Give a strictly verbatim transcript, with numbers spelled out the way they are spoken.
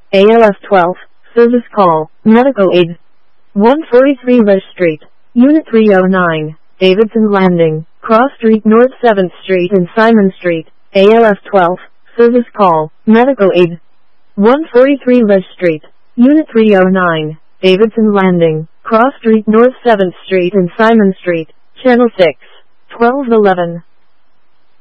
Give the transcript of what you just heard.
A L F twelve, service call, medical aid. one forty-three Rush Street, Unit three oh nine, Davidson Landing, Cross Street North seventh Street and Simon Street, A L F twelve, service call, medical aid. one forty-three Rush Street, Unit three oh nine, Davidson Landing, Cross Street North seventh Street and Simon Street, Channel six, twelve eleven.